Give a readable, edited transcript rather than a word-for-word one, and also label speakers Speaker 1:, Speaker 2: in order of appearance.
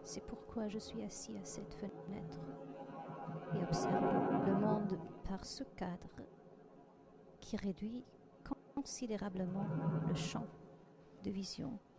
Speaker 1: C'est pourquoi je suis assis à cette fenêtre et observe le monde par ce cadre qui réduit considérablement le champ de vision